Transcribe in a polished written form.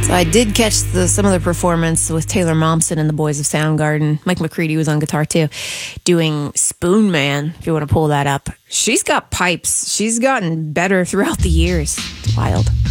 So I did catch some of the performance with Taylor Momsen and the Boys of Soundgarden. Mike McCready was on guitar too, doing Spoon Man, if you want to pull that up. She's got pipes. She's gotten better throughout the years. It's wild.